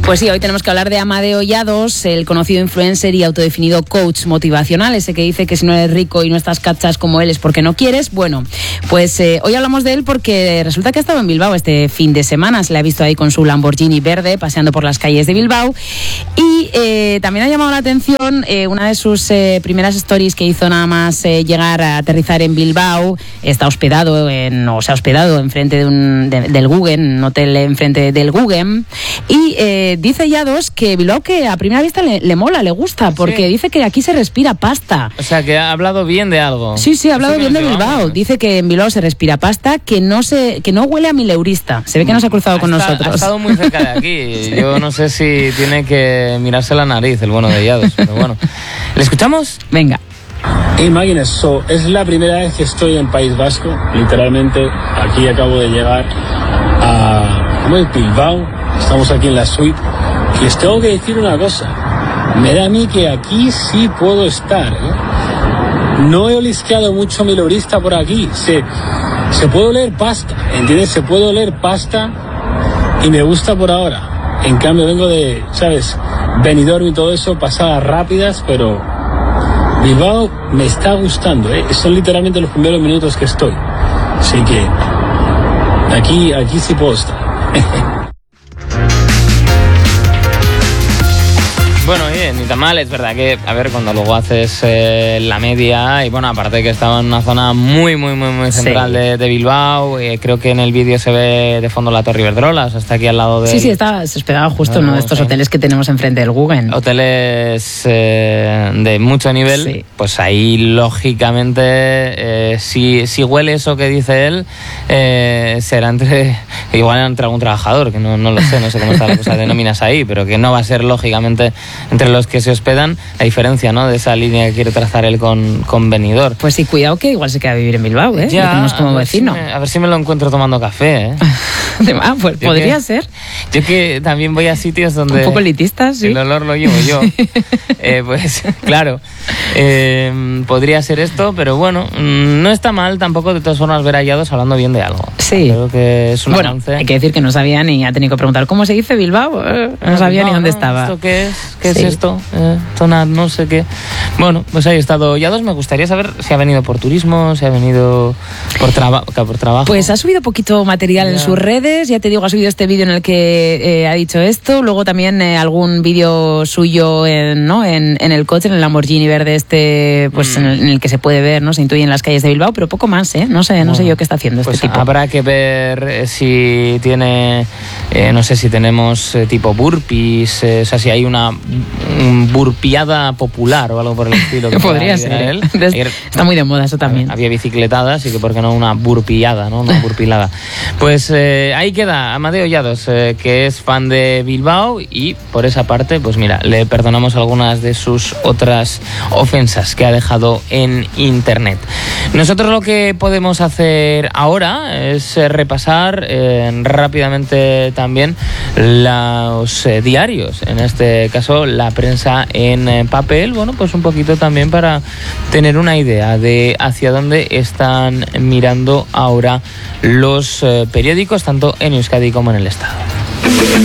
Pues sí, hoy tenemos que hablar de Amadeo Llados, el conocido influencer y autodefinido coach motivacional, ese que dice que si no eres rico y no estás cachas como él es porque no quieres. Bueno, pues hoy hablamos de él porque resulta que ha estado en Bilbao este fin de semana. Se le ha visto ahí con su Lamborghini verde paseando por las calles de Bilbao y también ha llamado la atención una de sus primeras stories que hizo nada más llegar a aterrizar en Bilbao. Se ha hospedado enfrente del Guggen, un hotel enfrente del Guggen, y dice Llados que Bilbao, que a primera vista le mola, le gusta, porque sí, dice que aquí se respira pasta. O sea, que ha hablado bien de algo. Sí, ha hablado bien de Bilbao. Dice que en Bilbao se respira pasta, que no huele a mileurista. Se ve que no se ha cruzado con nosotros. Ha estado muy cerca de aquí. Sí. Yo no sé si tiene que mirarse la nariz el bueno de Llados, pero bueno. ¿Le escuchamos? Venga. Imagínense, es la primera vez que estoy en País Vasco, literalmente. Aquí acabo de llegar a Bilbao, estamos aquí en la suite, y les tengo que decir una cosa, me da a mí que aquí sí puedo estar, ¿eh? No he olisqueado mucho mileurista por aquí, se puede oler pasta, ¿entiendes? Se puede oler pasta y me gusta por ahora. En cambio vengo de, ¿sabes? Benidorm y todo eso, pasadas rápidas, pero Bilbao me está gustando, ¿eh? Son literalmente los primeros minutos que estoy. Así que aquí sí puedo estar. Bueno, oye, ni tan mal, es verdad que, a ver, cuando luego haces la media, y bueno, aparte que estaba en una zona muy central, sí, de Bilbao, creo que en el vídeo se ve de fondo la Torre Iberdrola, o sea, está aquí al lado de... Sí, se hospedaba justo en uno de estos hoteles que tenemos enfrente del Guggen. Hoteles de mucho nivel, sí. Pues ahí, lógicamente, si huele eso que dice él, será igual entre algún trabajador, que no lo sé, no sé cómo está la cosa de nóminas ahí, pero que no va a ser, lógicamente, entre los que se hospedan, la diferencia, ¿no?, de esa línea que quiere trazar él con Benidorm. Pues sí, cuidado que igual se queda a vivir en Bilbao, ¿eh? Ya, tenemos como vecino. A ver si me lo encuentro tomando café, ¿eh? Pues podría ser. Yo que también voy a sitios donde... Un poco elitistas, sí. El olor lo llevo yo. Pues claro, podría ser esto, pero bueno, no está mal tampoco de todas formas ver a Llados hablando bien de algo. Sí. Creo que es un avance. Hay que decir que no sabía ni ha tenido que preguntar ¿cómo se dice Bilbao? No sabía ni dónde estaba. ¿Esto qué es? ¿Qué es esto? Zona no sé qué. Bueno, pues ahí ha estado Llados. Me gustaría saber si ha venido por turismo, si ha venido por trabajo. Pues ha subido poquito material en sus redes. Ya te digo, ha subido este vídeo en el que ha dicho esto. Luego también algún vídeo suyo en el coche, en el Lamborghini verde pues en el que se puede ver, ¿no? Se intuye en las calles de Bilbao, pero poco más, ¿eh? No sé yo qué está haciendo pues este tipo. Habrá que ver si tiene, no sé si tenemos tipo burpees, o sea, si hay una burpiada popular o algo por el estilo. Que podría ser. Él. Está muy de moda eso también. Había bicicletadas, así que por qué no una burpiada, ¿no? Una burpilada. Pues ahí queda Amadeo Llados, que es fan de Bilbao, y por esa parte, pues mira, le perdonamos algunas de sus otras ofensas que ha dejado en internet. Nosotros lo que podemos hacer ahora es repasar rápidamente también los diarios, en este caso la prensa en papel, bueno, pues un poquito también para tener una idea de hacia dónde están mirando ahora los periódicos, tanto en Euskadi como en el Estado.